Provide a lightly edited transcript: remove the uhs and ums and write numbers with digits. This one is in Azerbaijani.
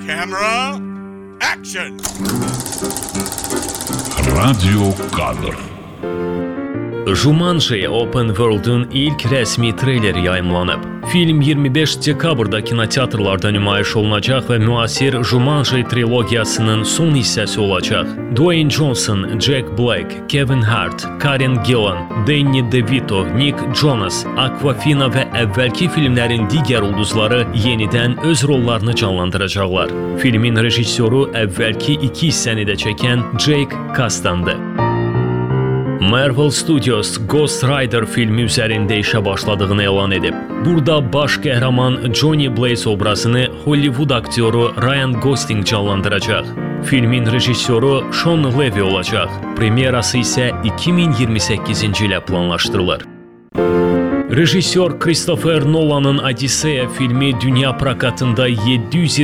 Camera, action! Radyo kadr. Jumanji Open World'un ilk resmi treyleri yayımlanıb. Film 25 dekabrda kinoteatrlarda nümayiş olunacaq və müasir Jumanji trilogiyasının son hissəsi olacaq. Dwayne Johnson, Jack Black, Kevin Hart, Karen Gillan, Danny DeVito, Nick Jonas, Awkwafina və əvvəlki filmlərin digər ulduzları yenidən öz rollarını canlandıracaqlar. Filmin rejissoru əvvəlki iki hissəni də çəkən Jake Kasdandır. Marvel Studios Ghost Rider filmi üzərində işə başladığını elan edib. Burada baş qəhrəman Johnny Blaze obrazını Hollywood aktyoru Ryan Gosling canlandıracaq. Filmin rejissoru Sean Levy olacaq. Premyerası isə 2028-ci ilə planlaşdırılır. Rejissor Christopher Nolan'ın Odisseya filmi dünya prokatında 700